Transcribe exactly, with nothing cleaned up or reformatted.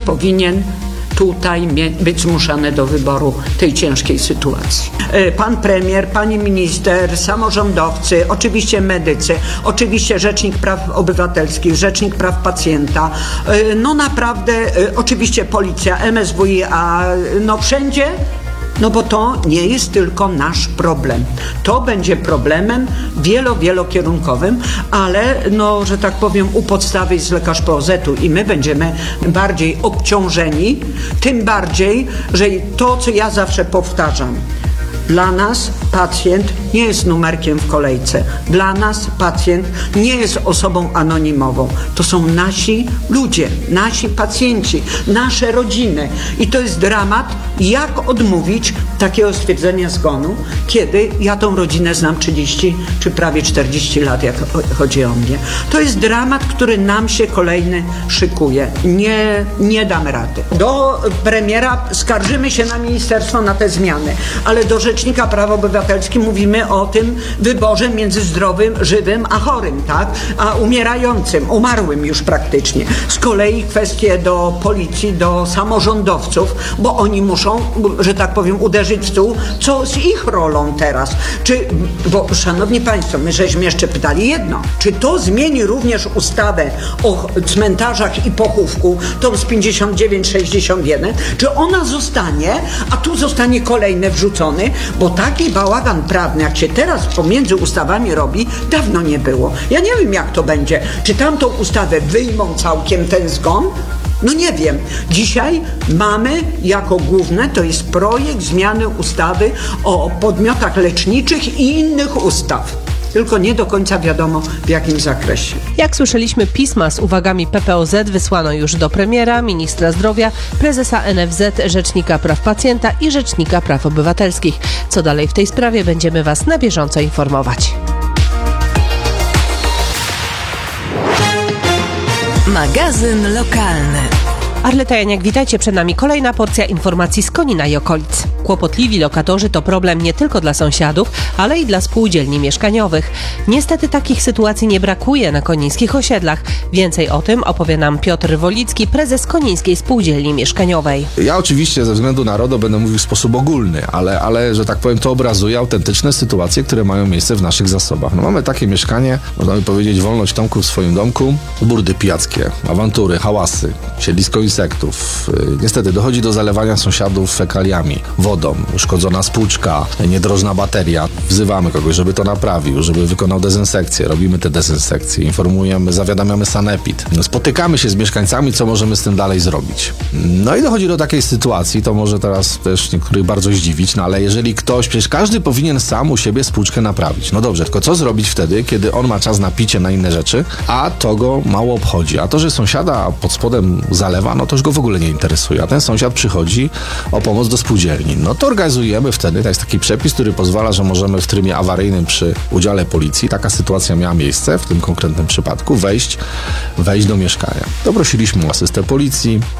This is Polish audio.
powinien tutaj być zmuszany do wyboru tej ciężkiej sytuacji. Pan premier, pani minister, samorządowcy, oczywiście medycy, oczywiście Rzecznik Praw Obywatelskich, Rzecznik Praw Pacjenta, no naprawdę, oczywiście policja, M S W i, a no wszędzie. No bo to nie jest tylko nasz problem. To będzie problemem wielo, wielokierunkowym, ale no, że tak powiem, u podstawy jest lekarz P O Z-u i my będziemy bardziej obciążeni, tym bardziej, że to, co ja zawsze powtarzam, dla nas pacjent nie jest numerkiem w kolejce. Dla nas pacjent nie jest osobą anonimową. To są nasi ludzie, nasi pacjenci, nasze rodziny. I to jest dramat, jak odmówić takiego stwierdzenia zgonu, kiedy ja tą rodzinę znam trzydzieści czy prawie czterdzieści lat, jak chodzi o mnie. To jest dramat, który nam się kolejny szykuje. Nie, nie damy rady. Do premiera skarżymy się na ministerstwo, na te zmiany, ale do Rzecznika Praw Obywatelskich mówimy o tym wyborze między zdrowym, żywym, a chorym, tak? A umierającym, umarłym już praktycznie. Z kolei kwestie do policji, do samorządowców, bo oni muszą, że tak powiem, uderzyć w stół, co z ich rolą teraz. Czy, bo szanowni państwo, my żeśmy jeszcze pytali jedno, czy to zmieni również ustawę o cmentarzach i pochówku, tą z pięćdziesiąt dziewięć sześćdziesiąt jeden, czy ona zostanie, a tu zostanie kolejny wrzucony, bo taki bałagan prawny, jak się teraz pomiędzy ustawami robi, dawno nie było. Ja nie wiem, jak to będzie. Czy tamtą ustawę wyjmą całkiem ten zgon? No nie wiem. Dzisiaj mamy jako główne, to jest projekt zmiany ustawy o podmiotach leczniczych i innych ustaw. Tylko nie do końca wiadomo, w jakim zakresie. Jak słyszeliśmy, pisma z uwagami P P O Z wysłano już do premiera, ministra zdrowia, prezesa N F Z, Rzecznika Praw Pacjenta i Rzecznika Praw Obywatelskich. Co dalej w tej sprawie, będziemy Was na bieżąco informować. Magazyn lokalny. Arleta Janiak, witajcie. Przed nami kolejna porcja informacji z Konina i okolic. Kłopotliwi lokatorzy to problem nie tylko dla sąsiadów, ale i dla spółdzielni mieszkaniowych. Niestety takich sytuacji nie brakuje na konińskich osiedlach. Więcej o tym opowie nam Piotr Wolicki, prezes Konińskiej Spółdzielni Mieszkaniowej. Ja oczywiście ze względu na RODO będę mówił w sposób ogólny, ale, ale że tak powiem, to obrazuje autentyczne sytuacje, które mają miejsce w naszych zasobach. No, mamy takie mieszkanie, można by powiedzieć, wolność Tomku w swoim domku, burdy pijackie, awantury, hałasy, siedlisko insektów. Niestety dochodzi do zalewania sąsiadów fekaliami, wodą, uszkodzona spłuczka, niedrożna bateria. Wzywamy kogoś, żeby to naprawił, żeby wykonał dezynsekcję. Robimy te dezynsekcje, informujemy, zawiadamiamy sanepid. Spotykamy się z mieszkańcami, co możemy z tym dalej zrobić. No i dochodzi do takiej sytuacji, to może teraz też niektórych bardzo zdziwić, no ale jeżeli ktoś, przecież każdy powinien sam u siebie spłuczkę naprawić. No dobrze, tylko co zrobić wtedy, kiedy on ma czas na picie, na inne rzeczy, a to go mało obchodzi. A to, że sąsiada pod spodem zalewa, no to już go w ogóle nie interesuje. A ten sąsiad przychodzi o pomoc do spółdzielni. No to organizujemy wtedy, to jest taki przepis, który pozwala, że możemy w trybie awaryjnym przy udziale policji, taka sytuacja miała miejsce w tym konkretnym przypadku, wejść, wejść do mieszkania. Doprosiliśmy asystę policji,